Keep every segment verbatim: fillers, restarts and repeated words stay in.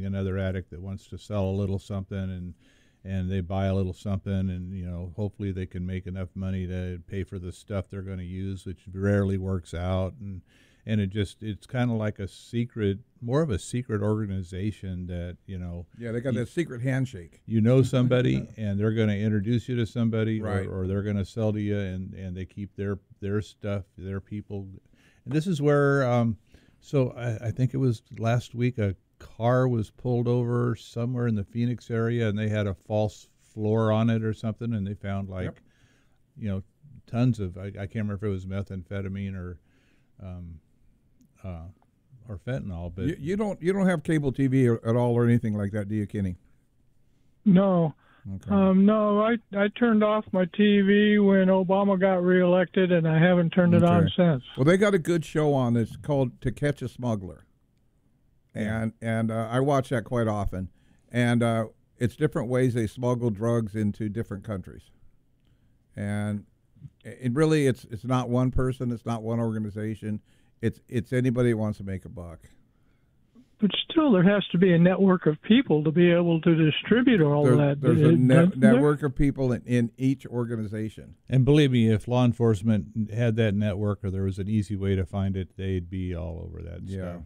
another addict that wants to sell a little something, and and they buy a little something, and you know, hopefully they can make enough money to pay for the stuff they're going to use, which rarely works out, and and it just it's kind of like a secret, more of a secret organization that, you know. Yeah, they got you, that secret handshake. You know somebody, and they're going to introduce you to somebody, right. or, or they're going to sell to you, and, and they keep their their stuff, their people. And this is where, um, so I, I think it was last week, a car was pulled over somewhere in the Phoenix area, and they had a false floor on it or something, and they found like, yep. you know, tons of, I, I can't remember if it was methamphetamine or, um, uh, or fentanyl. But you, you don't you don't have cable T V at all or anything like that, do you, Kenny? No. Okay. Um, no, I I turned off my T V when Obama got reelected, and I haven't turned it okay. on since. Well, they got a good show on that's called To Catch a Smuggler. And and uh, I watch that quite often, and uh, it's different ways they smuggle drugs into different countries, and it really it's it's not one person, it's not one organization, it's it's anybody who wants to make a buck. But still, there has to be a network of people to be able to distribute all there, that. There's it, a ne- there? network of people in, in each organization. And believe me, if law enforcement had that network, or there was an easy way to find it, they'd be all over that yeah. stuff.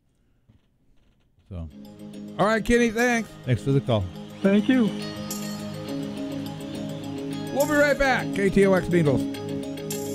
So, all right, Kenny, thanks. Thanks for the call. Thank you. We'll be right back. K T O X Needles.